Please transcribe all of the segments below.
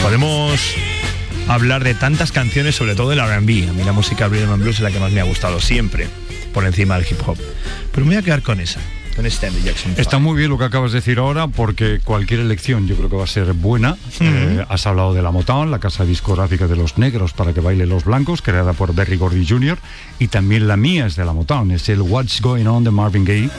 podemos hablar de tantas canciones, sobre todo del R&B. A mí la música rhythm and blues es la que más me ha gustado siempre, por encima del hip hop. Pero me voy a quedar con esa, con Stanley Jackson 5. Está muy bien lo que acabas de decir ahora, porque cualquier elección yo creo que va a ser buena. Has hablado de la Motown, la casa discográfica de los negros para que bailen los blancos, creada por Berry Gordy Jr., y también la mía es de la Motown, es el What's Going On de Marvin Gaye.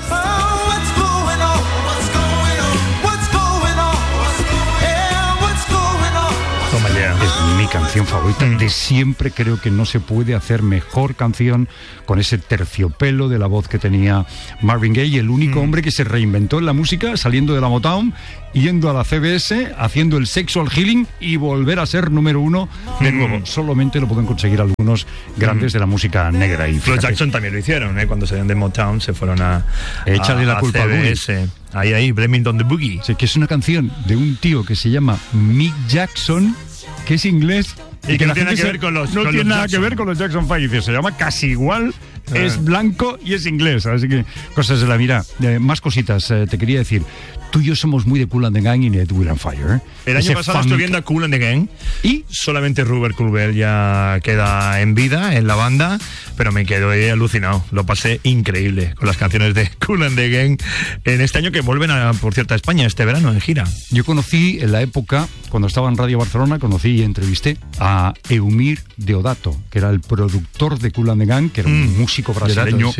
Es mi canción favorita de siempre. Creo que no se puede hacer mejor canción con ese terciopelo de la voz que tenía Marvin Gaye, el único hombre que se reinventó en la música, saliendo de la Motown, yendo a la CBS, haciendo el sexual healing y volver a ser número uno de nuevo. Solamente lo pueden conseguir algunos grandes de la música negra. Y los Jackson también lo hicieron, cuando salieron de Motown se fueron a échale la culpa CBS. Ahí, Blaming on the Boogie. Sí, que es una canción de un tío que se llama Mick Jackson, que es inglés y que no tiene nada que ver con los no tiene nada que ver con los Jackson 5. Se llama casi igual, es blanco y es inglés. Así que cosas de la vida. Más cositas te quería decir. Tú y yo somos muy de Kool and the Gang y de Ed Will and Fire. El año pasado estuve viendo a Kool and the Gang y solamente Rupert Colbert ya queda en vida en la banda, pero me quedé alucinado. Lo pasé increíble con las canciones de Kool and the Gang en este año, que vuelven por cierto a España este verano en gira. Yo conocí en la época, cuando estaba en Radio Barcelona, conocí y entrevisté a Eumir Deodato, que era el productor de Kool and the Gang, que era un músico brasileño,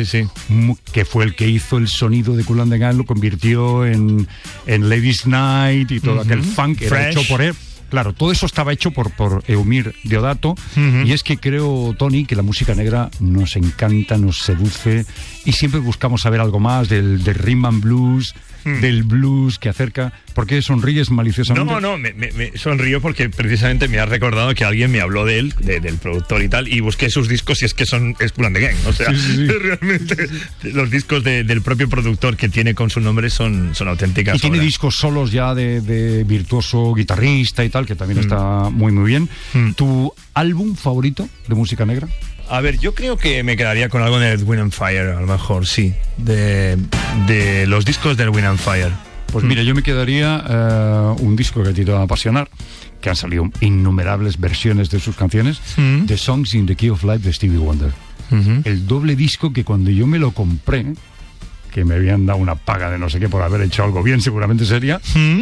que fue el que hizo el sonido de Kool and the Gang, lo convirtió en Ladies Night y todo aquel funk era hecho por él. Claro, todo eso estaba hecho por Eumir Deodato. Y es que creo, Tony, que la música negra nos encanta, nos seduce y siempre buscamos saber algo más del rhythm and blues, del blues que acerca. ¿Por qué sonríes maliciosamente? No, me sonrío porque precisamente me has recordado que alguien me habló de él, del productor y tal, y busqué sus discos y es que es Kool and the Gang. O sea, realmente los discos del propio productor que tiene con su nombre son auténticas. Y tiene discos solos ya de virtuoso guitarrista y tal, que también está muy bien. ¿Tu álbum favorito de música negra? A ver, yo creo que me quedaría con algo de Wind and Fire, a lo mejor, sí. De los discos del Wind and Fire. Pues mira, yo me quedaría un disco que a ti te va a apasionar, que han salido innumerables versiones de sus canciones, The Songs in the Key of Life de Stevie Wonder. El doble disco que cuando yo me lo compré, que me habían dado una paga de no sé qué por haber hecho algo bien, seguramente sería,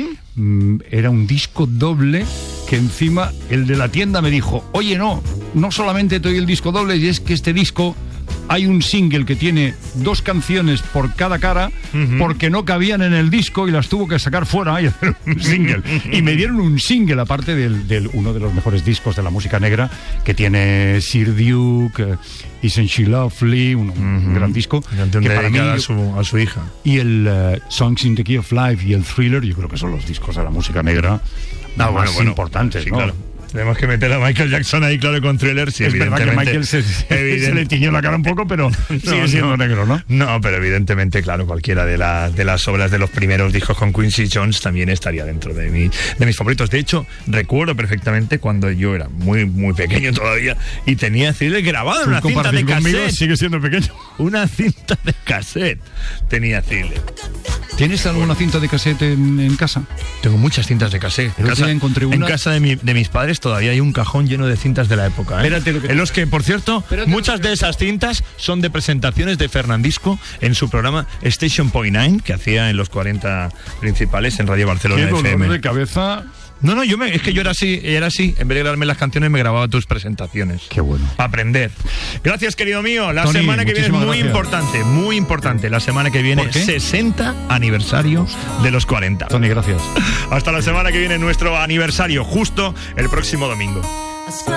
era un disco doble que encima el de la tienda me dijo, oye, no solamente te doy el disco doble, y es que este disco hay un single que tiene 2 canciones por cada cara, porque no cabían en el disco y las tuvo que sacar fuera y hacer un single. Y me dieron un single, aparte del uno de los mejores discos de la música negra, que tiene Sir Duke, Isn't She Lovely, un gran disco. Que para mí, a su hija. Y el Songs in the Key of Life y el Thriller, yo creo que son los discos de la música negra más importantes, sí, ¿no? Claro. Tenemos que meter a Michael Jackson ahí, claro, con Thriller. Sí, es verdad que Michael se le tiñó la cara un poco, pero sigue siendo negro, ¿no? No, pero evidentemente, claro, cualquiera de las obras de los primeros discos con Quincy Jones también estaría dentro de mis favoritos. De hecho, recuerdo perfectamente cuando yo era muy, muy pequeño todavía y tenía Thriller grabado en una cinta de cassette. Sigue siendo pequeño. Una cinta de cassette tenía Thriller. ¿Tienes alguna cinta de cassette en casa? Tengo muchas cintas de cassette. En casa de mis padres todavía hay un cajón lleno de cintas de la época. En los que, por cierto, muchas de esas cintas son de presentaciones de Fernandisco en su programa Station Point 9, que hacía en los 40 principales en Radio Barcelona FM. ¿Qué dolor de cabeza? No, es que yo era así. En vez de grabarme las canciones, me grababa tus presentaciones. Qué bueno. Para aprender. Gracias, querido mío. La Tony, semana que viene es muy importante. La semana que viene, 60 aniversario de los 40. Tony, gracias. Hasta la semana que viene, nuestro aniversario, justo el próximo domingo.